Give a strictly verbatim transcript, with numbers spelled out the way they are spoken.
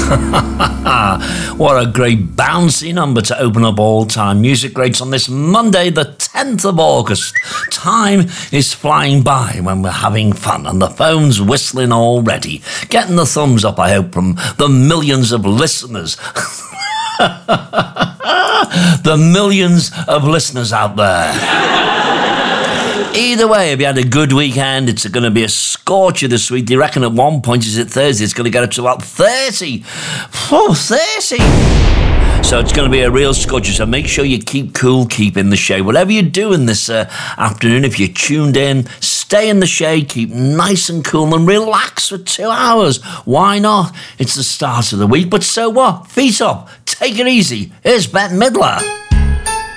What a great bouncy number to open up all-time music greats on this Monday, the tenth of August. Time is flying by when we're having fun and the phone's whistling already. Getting the thumbs up, I hope, from the millions of listeners. The millions of listeners out there. Either way, if you had a good weekend, it's going to be a scorcher this week. Do you reckon at one point, is it Thursday, it's going to get up to about thirty? Oh, thirty! So it's going to be a real scorcher, so make sure you keep cool, keep in the shade. Whatever you're doing this uh, afternoon, if you're tuned in, stay in the shade, keep nice and cool and relax for two hours. Why not? It's the start of the week, but so what? Feet up, take it easy. Here's Bette Midler.